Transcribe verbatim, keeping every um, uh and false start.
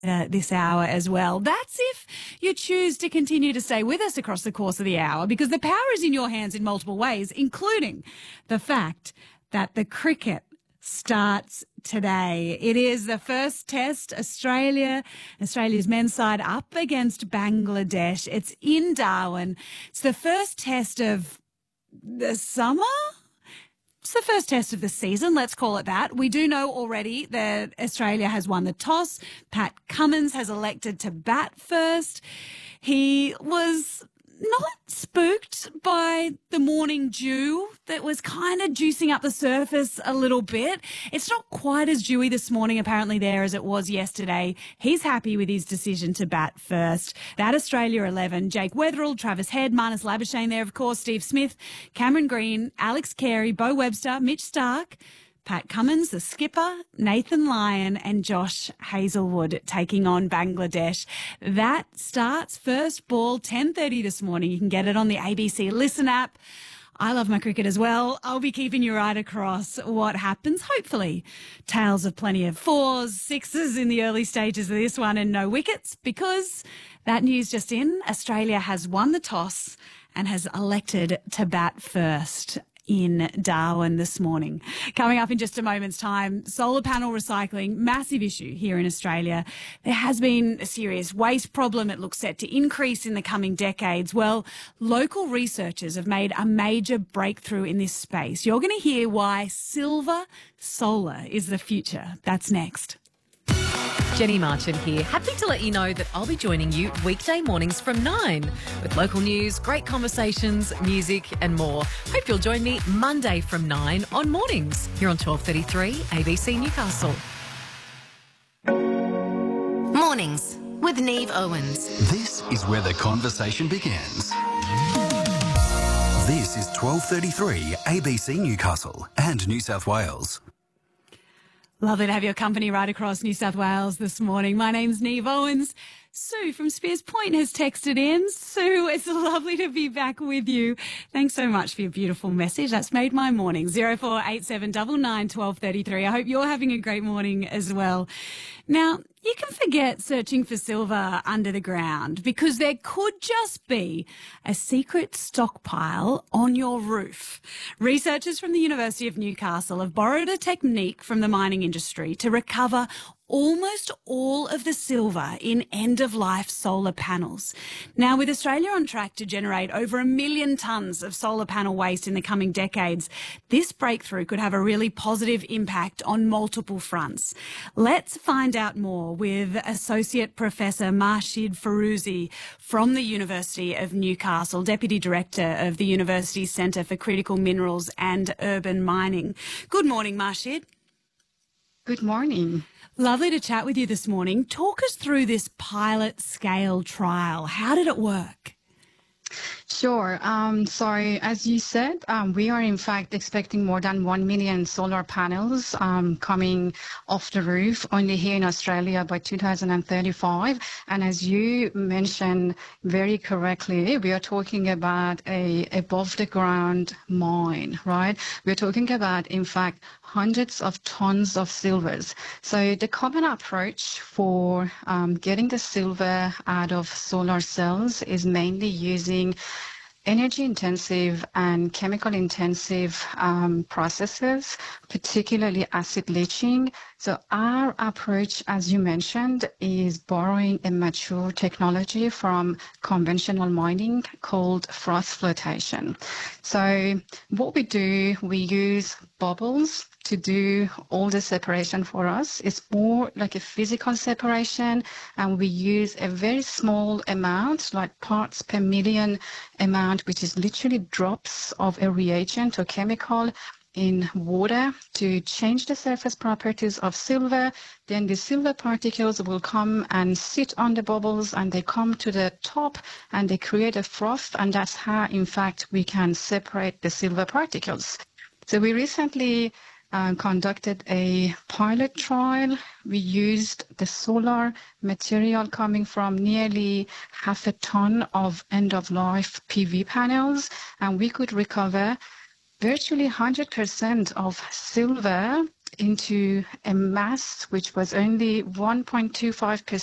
Uh, this hour as well. That's if you choose to continue to stay with us across the course of the hour, because the power is in your hands in multiple ways, including the fact that the cricket starts today. It is the first test, Australia, Australia's men's side up against Bangladesh. It's in Darwin. It's the first test of the summer. It's the first test of the season, let's call it that. We do know already that Australia has won the toss. Pat Cummins has elected to bat first. He was not spooked by the morning dew that was kind of juicing up the surface a little bit. It's not quite as dewy this morning apparently there as it was yesterday. He's happy with his decision to bat first. That Australia eleven, Jake Weatherall, Travis Head, Marnus Labuschagne there, of course, Steve Smith, Cameron Green, Alex Carey, Bo Webster, Mitch Starc, Pat Cummins, the skipper, Nathan Lyon and Josh Hazlewood taking on Bangladesh. That starts first ball ten thirty this morning. You can get it on the A B C Listen app. I love my cricket as well. I'll be keeping you right across what happens. Hopefully, tales of plenty of fours, sixes in the early stages of this one and no wickets, because that news just in, Australia has won the toss and has elected to bat first in Darwin this morning. Coming up in just a moment's time, solar panel recycling, massive issue here in Australia. There has been a serious waste problem. It looks set to increase in the coming decades. Well, local researchers have made a major breakthrough in this space. You're going to hear why silver solar is the future. That's next. Jenny Marchant here. Happy to let you know that I'll be joining you weekday mornings from nine with local news, great conversations, music and more. Hope you'll join me Monday from nine on Mornings here on twelve thirty-three A B C Newcastle. Mornings with Neve Owens. This is where the conversation begins. This is twelve thirty-three A B C Newcastle and New South Wales. Lovely to have your company right across New South Wales this morning. My name's Neve Owens. Sue from Spears Point has texted in. Sue, it's lovely to be back with you. Thanks so much for your beautiful message. That's made my morning. zero four eight seven nine nine one two three three. I hope you're having a great morning as well. Now, you can forget searching for silver under the ground, because there could just be a secret stockpile on your roof. Researchers from the University of Newcastle have borrowed a technique from the mining industry to recover almost all of the silver in end-of-life solar panels. Now, with Australia on track to generate over a million tonnes of solar panel waste in the coming decades, this breakthrough could have a really positive impact on multiple fronts. Let's find out more with Associate Professor Marshid Feruzi from the University of Newcastle, Deputy Director of the University's Centre for Critical Minerals and Urban Mining. Good morning, Marshid. Good morning. Lovely to chat with you this morning. Talk us through this pilot scale trial. How did it work? Sure. Um, so as you said, um, we are in fact expecting more than one million solar panels um, coming off the roof only here in Australia by two thousand thirty-five. And as you mentioned very correctly, we are talking about a above the ground mine, right? We're talking about, in fact, hundreds of tons of silvers. So the common approach for um, getting the silver out of solar cells is mainly using energy intensive and chemical intensive um, processes, particularly acid leaching. So our approach, as you mentioned, is borrowing a mature technology from conventional mining called froth flotation. So what we do, we use bubbles to do all the separation for us. It's more like a physical separation, and we use a very small amount, like parts per million amount, which is literally drops of a reagent or chemical in water to change the surface properties of silver. Then the silver particles will come and sit on the bubbles, and they come to the top and they create a froth, and that's how, in fact, we can separate the silver particles. So we recently Uh, conducted a pilot trial. We used the solar material coming from nearly half a ton of end-of-life P V panels, and we could recover virtually one hundred percent of silver into a mass which was only one point two five percent